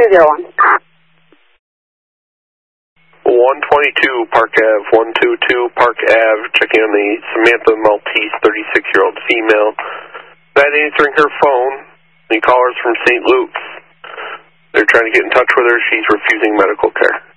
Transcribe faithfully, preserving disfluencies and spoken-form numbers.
two zero one. one twenty-two Park Ave, one twenty-two Park Ave, checking on the Samantha Maltese, thirty-six-year-old female. Not answering her phone. The caller's from Saint Luke's. They're trying to get in touch with her. She's refusing medical care.